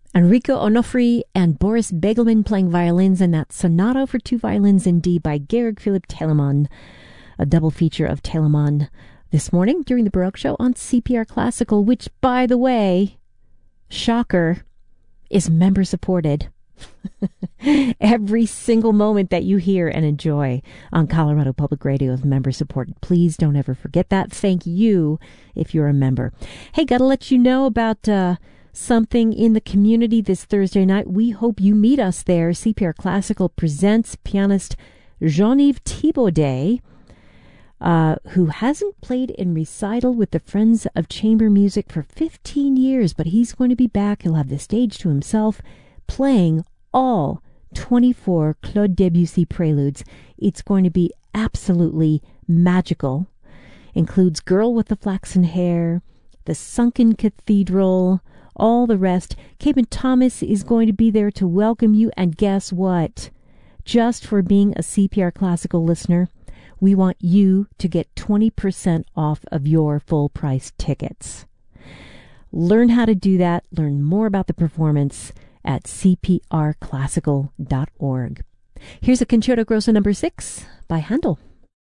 Enrico Onofri and Boris Begelman playing violins in that Sonata for Two Violins in D by Georg Philipp Telemann. A double feature of Telemann this morning during the Baroque Show on CPR Classical, which, by the way, shocker, is member supported. Every single moment that you hear and enjoy on Colorado Public Radio is member supported. Please don't ever forget that. Thank you if you're a member. Hey, gotta let you know about something in the community this Thursday night. We hope you meet us there. CPR Classical presents pianist Jean-Yves Thibaudet, who hasn't played in recital with the Friends of Chamber Music for 15 years, but he's going to be back. He'll have the stage to himself, playing all 24 Claude Debussy preludes. It's going to be absolutely magical. Includes Girl with the Flaxen Hair, The Sunken Cathedral, all the rest. Cayman Thomas is going to be there to welcome you, and guess what? Just for being a CPR Classical listener, we want you to get 20% off of your full-price tickets. Learn how to do that. Learn more about the performance at cprclassical.org. Here's a Concerto Grosso number 6 by Handel.